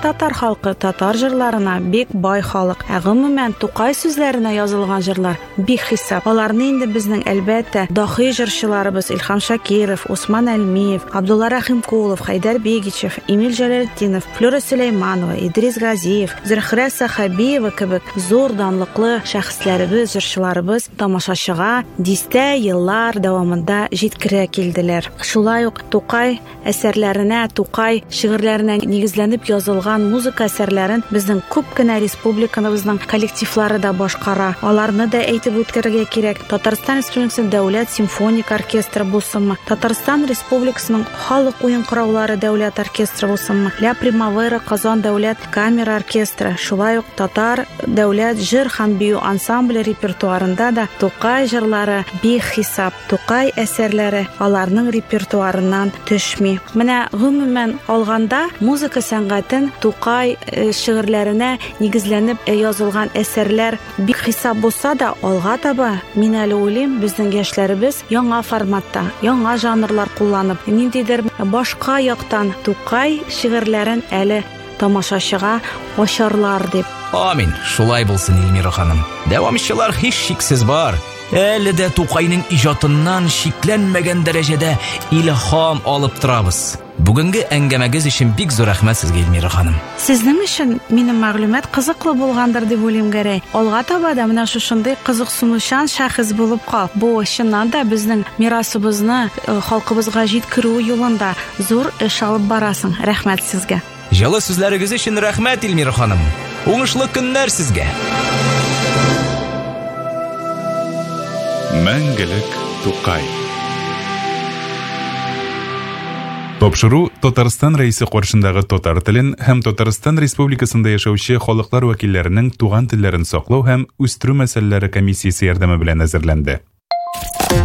татар халкы, татар җырларына бик бай халык. Гомумән Тукай сүзләренә язылган җырлар бик хисап. Аларны инде безнең әлбәттә дахи җырчыларыбыз Илһам Шакиров, Усман Әлмиев, Абдулла Рахимкулов, Хайдар Бегичев, Эмиль Җәләлетдинов, Флюра Сөләйманова, Идрис Газиев, Зөһрә Сахабиева кебек зур данлыклы шәхесләребез, җырчыларыбыз тамашачыга дистә еллар дәвамында җиткерә килделәр. Шулай ук Тукай әсәрләренә, Тукай шигырьләренә нигезләнеп язылган музыка әсәрләрен безнең күп кенә республикабызның коллективлары да башкара. Аларны да әйтеп үткәргә кирәк. Татарстан Республикасы дәүләт симфоник оркестры булсынмы, Татарстан Республикасының халык уен кораулары дәүләт оркестры булсынмы, Ля Примавера Казан дәүләт камера оркестры, шулай ук Татар дәүләт җыр һәм бию ансамбле репертуарында да Тукай җырлары бик хисап. Тукай әсәрләре аларның репертуарыннан төшми. Менә гомумән алганда музыка сәнгатен Тукай шигырьләренә нигезләнеп язылган әсәрләр бик хисап булса да, алга таба мин әле уйлыйм, безнең яшьләребез яңа форматта, яңа жанрлар кулланып, ниндидер башка яктан Тукай шигырьләрен әле тамашачыга ачарлар дип. Амин, шулай булсын, Илмира ханым. Дәвамчылар һич шиксез бар. Әле дә Тукайның иҗатыннан шикләнмәгән дәрәҗәдә илһам алып торабыз. Бүгенге әңгәмәгез өчен бик зур рәхмәт сезгә, Илмира ханым. Сезнең өчен минем мәгълүмат кызыклы булгандыр дип уйлыйм гәрәй. Алга таба да менә шушындый кызыксынучан шәхес булып кал. Бу чыннан да безнең мирасыбызны халкыбызга җиткерү юлында зур эш алып барасың. Рәхмәт сезгә. Җылы сүзләрегез өчен рәхмәт, Илмира ханым. Уңышлы көннәр сезгә. Мәңгелек Тукай. Тапшыру Татарстан рәисе каршындагы татар телен һәм Татарстан Республикасында яшәүче халыклар вәкилләренең туган телләрен саклау һәм үстерү мәсьәләләре комиссиясе ярдәме белән әзерләнде.